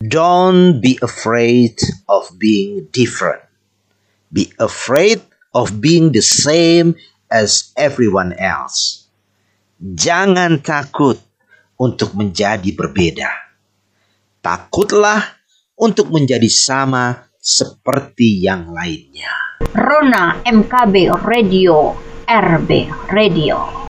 Don't be afraid of being different. Be afraid of being the same as everyone else. Jangan takut untuk menjadi berbeda. Takutlah untuk menjadi sama seperti yang lainnya. Rona MKB Radio, RB Radio.